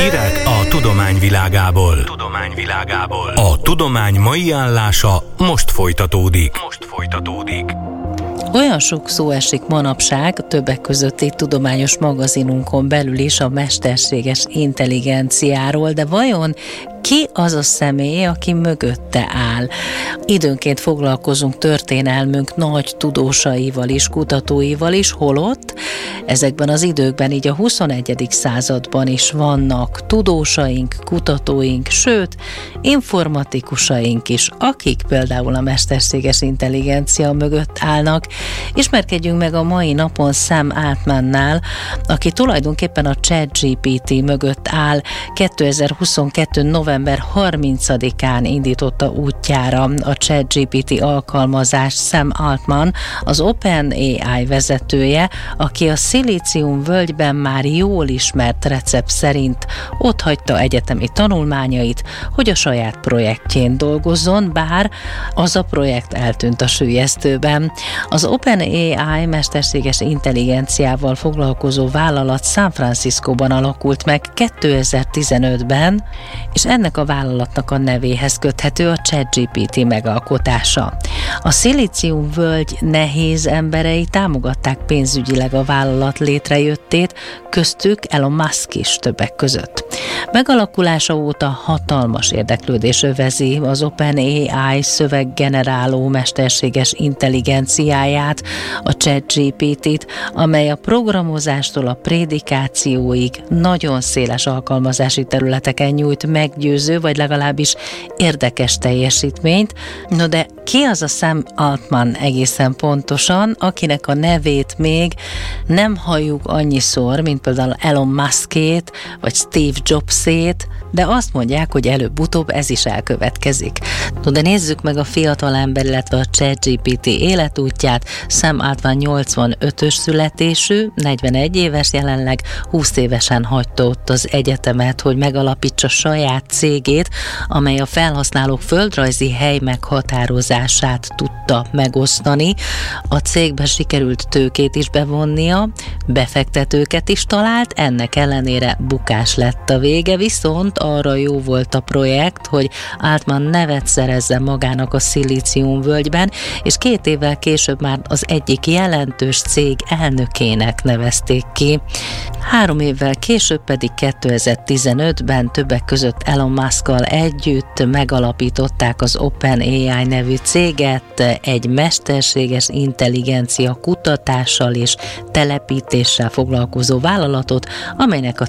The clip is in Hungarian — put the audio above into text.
Hírek a tudomány világából. A tudomány mai állása most folytatódik. Olyan sok szó esik manapság, többek között egy tudományos magazinunkon belül is a mesterséges intelligenciáról, de vajon ki az a személy, aki mögötte áll? Időnként foglalkozunk történelmünk nagy tudósaival is, kutatóival is, holott ezekben az időkben, így a 21. században is vannak tudósaink, kutatóink, sőt, informatikusaink is, akik például a mesterséges intelligencia mögött állnak. Ismerkedjünk meg a mai napon Sam Altmannal, aki tulajdonképpen a ChatGPT mögött áll. 2022. november 30-án indította útjára a ChatGPT alkalmazás Sam Altman, az OpenAI vezetője, aki a Szilícium völgyben már jól ismert recept szerint otthagyta egyetemi tanulmányait, hogy a saját projektjén dolgozzon, bár az a projekt eltűnt a süllyesztőben. Az OpenAI mesterséges intelligenciával foglalkozó vállalat San Franciscóban alakult meg 2015-ben, és ennek a vállalatnak a nevéhez köthető a ChatGPT megalkotása. A Szilícium völgy nehéz emberei támogatták pénzügyileg a vállalat létrejöttét, köztük Elon Musk is többek között. Megalakulása óta hatalmas érdeklődés övezi az OpenAI szöveggeneráló mesterséges intelligenciáját, a ChatGPT-t, amely a programozástól a prédikációig nagyon széles alkalmazási területeken nyújt meggyőző, vagy legalábbis érdekes teljesítményt. No de ki az a Sam Altman egészen pontosan, akinek a nevét még nem halljuk annyiszor, mint például Elon Muskét, vagy Steve Jobsét, de azt mondják, hogy előbb-utóbb ez is elkövetkezik. No, de nézzük meg a fiatalember, illetve a ChatGPT életútját. Sam Altman 85-ös születésű, 41 éves jelenleg, 20 évesen hagyta ott az egyetemet, hogy megalapítsa saját cégét, amely a felhasználók földrajzi hely meghatározását tudta megosztani. A cégbe sikerült tőkét is bevonnia, befektetőket is talált, ennek ellenére bukás lett a vége, viszont arra jó volt a projekt, hogy Altman nevet szerezzen magának a Szilícium völgyben, és 2 évvel később már az egyik jelentős cég elnökének nevezték ki. 3 évvel később pedig 2015-ben többek között Elon Muskkal együtt megalapították az OpenAI nevű céget, egy mesterséges intelligencia kutatással és telepítéssel foglalkozó vállalatot, amelynek a